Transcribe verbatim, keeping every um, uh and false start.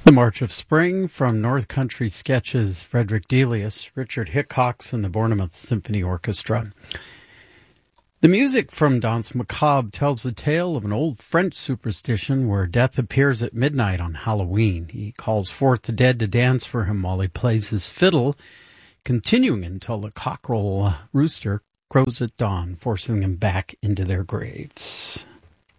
The March of Spring from North Country Sketches, Frederick Delius, Richard Hickox, and the Bournemouth Symphony Orchestra. The music from Danse Macabre tells the tale of an old French superstition where death appears at midnight on Halloween. He calls forth the dead to dance for him while he plays his fiddle, continuing until the cockerel rooster crows at dawn, forcing them back into their graves.